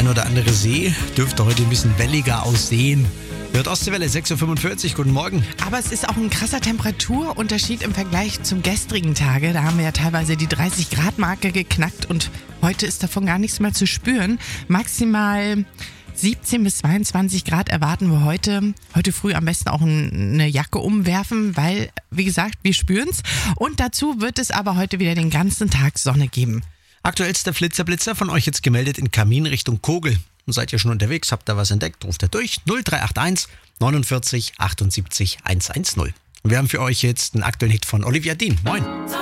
ein oder andere See dürfte heute ein bisschen welliger aussehen. Hört Ostseewelle 6.45 Uhr, guten Morgen. Aber es ist auch ein krasser Temperaturunterschied im Vergleich zum gestrigen Tage. Da haben wir ja teilweise die 30-Grad-Marke geknackt und heute ist davon gar nichts mehr zu spüren. Maximal 17 bis 22 Grad erwarten wir heute. Heute früh am besten auch eine Jacke umwerfen, weil, wie gesagt, wir spüren's. Und dazu wird es aber heute wieder den ganzen Tag Sonne geben. Aktuellster Flitzer von euch jetzt gemeldet in Kamin Richtung Kogel. Und seid ihr schon unterwegs, habt ihr was entdeckt, ruft ihr durch 0381 49 78 110. Und wir haben für euch jetzt einen aktuellen Hit von Olivia Dean. Moin.